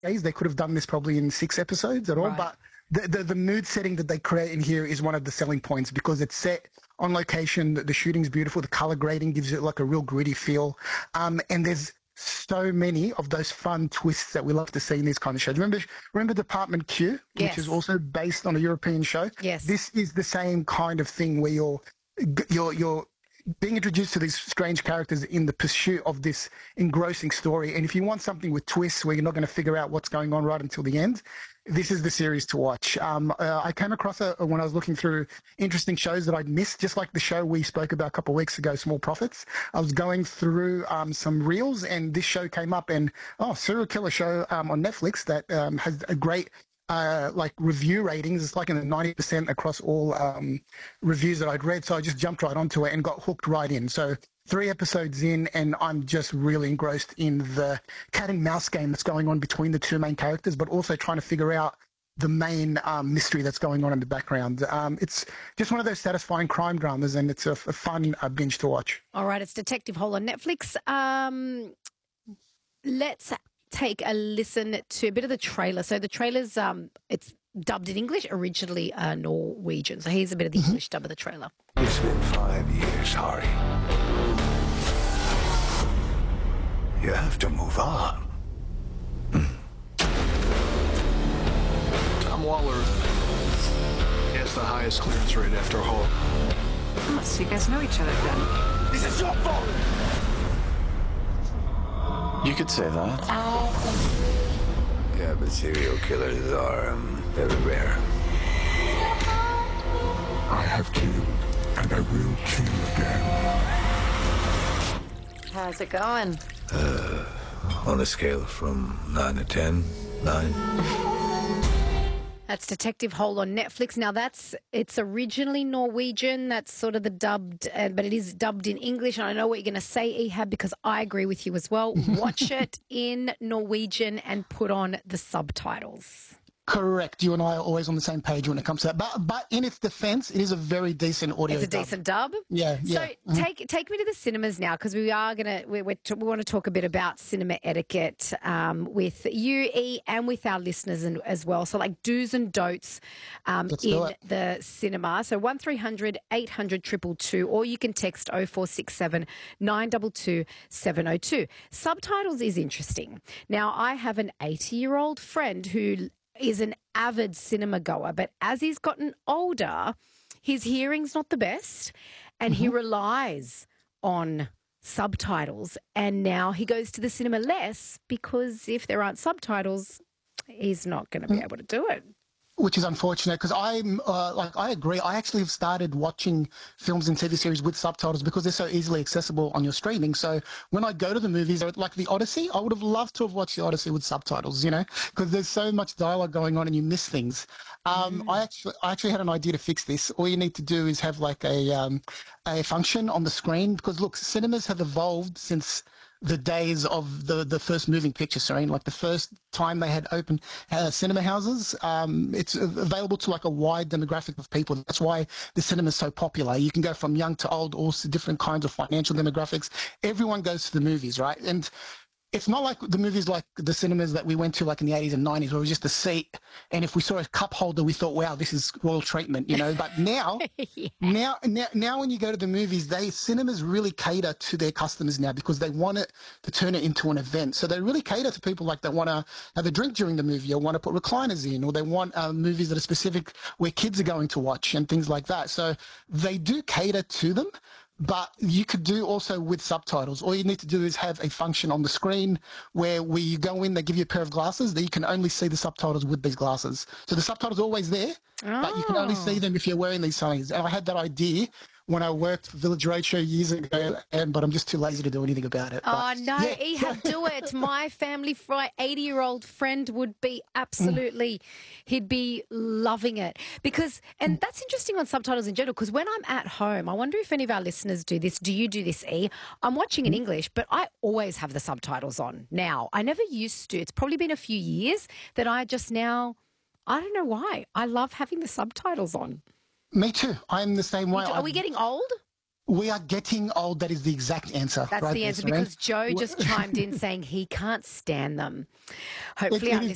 days. They could have done this probably in 6 episodes at all, Right. but the mood setting that they create in here is one of the selling points because it's set on location. The shooting's beautiful. The color grading gives it like a real gritty feel. And there's so many of those fun twists that we love to see in these kind of shows. Remember Department Q, Yes. which is also based on a European show? Yes. This is the same kind of thing where you're being introduced to these strange characters in the pursuit of this engrossing story. And if you want something with twists where you're not going to figure out what's going on right until the end, this is the series to watch. I came across when I was looking through interesting shows that I'd missed, just like the show we spoke about a couple of weeks ago, Small Profits. I was going through some reels and this show came up and, serial killer show on Netflix that has a great review ratings. It's like in the 90% across all reviews that I'd read. So I just jumped right onto it and got hooked right in. So 3 episodes in and I'm just really engrossed in the cat and mouse game that's going on between the 2 main characters, but also trying to figure out the main mystery that's going on in the background. It's just one of those satisfying crime dramas and it's a fun binge to watch. All right, it's Detective Hole on Netflix. Let's take a listen to a bit of the trailer. So the trailer's it's dubbed in English, originally Norwegian. So here's a bit of the English dub of the trailer. It's been 5 years, Harry. You have to move on. Tom Waller has the highest clearance rate after Hall. Oh, so you guys know each other then? This is your fault! You could say that. Yeah, but serial killers are very rare. I have killed, and I will kill again. How's it going? On a scale from 9 to 10, 9. That's Detective Hole on Netflix. Now it's originally Norwegian. That's sort of the dubbed, but it is dubbed in English. And I know what you're going to say, Ehab, because I agree with you as well. Watch it in Norwegian and put on the subtitles. Correct. You and I are always on the same page when it comes to that. But in its defense, it is a very decent audio It's a dub. decent dub? Yeah. So take me to the cinemas now, because we want to talk a bit about cinema etiquette with you, E, and with our listeners as well. So like do's and don'ts in the cinema. So 1300 800 222, or you can text 0467 922 702. Subtitles is interesting. Now, I have an 80-year-old friend who is an avid cinema goer, but as he's gotten older, his hearing's not the best and he relies on subtitles, and now he goes to the cinema less because if there aren't subtitles, he's not going to be able to do it. Which is unfortunate because I agree. I actually have started watching films and TV series with subtitles because they're so easily accessible on your streaming. So when I go to the movies, like the Odyssey, I would have loved to have watched the Odyssey with subtitles, because there's so much dialogue going on and you miss things. I actually had an idea to fix this. All you need to do is have like a function on the screen because look, cinemas have evolved since the days of the first moving picture screen, like the first time they had open cinema houses. It's available to like a wide demographic of people. That's why the cinema is so popular. You can go from young to old, also different kinds of financial demographics. Everyone goes to the movies, right? And it's not like the movies like the cinemas that we went to like in the 80s and 90s where it was just a seat, and if we saw a cup holder we thought, wow, this is royal treatment, but now now when you go to the movies, cinemas really cater to their customers now because they want it to turn it into an event. So they really cater to people like that want to have a drink during the movie or want to put recliners in, or they want movies that are specific where kids are going to watch and things like that. So they do cater to them. But you could do also with subtitles. All you need to do is have a function on the screen where you go in, they give you a pair of glasses that you can only see the subtitles with these glasses. So the subtitles are always there, but you can only see them if you're wearing these things. And I had that idea when I worked for Village Roadshow years ago, but I'm just too lazy to do anything about it. Oh, no, Ehab, do it. My family 80-year-old friend would be absolutely, he'd be loving it. And that's interesting on subtitles in general, because when I'm at home, I wonder if any of our listeners do this. Do you do this, E? I'm watching in English, but I always have the subtitles on now. I never used to. It's probably been a few years that I just now, I don't know why. I love having the subtitles on. Me too. I'm the same way. Are we getting old? We are getting old. That is the exact answer. That's right the there, answer, Serene. because Joe just chimed in saying he can't stand them. Hopefully our listeners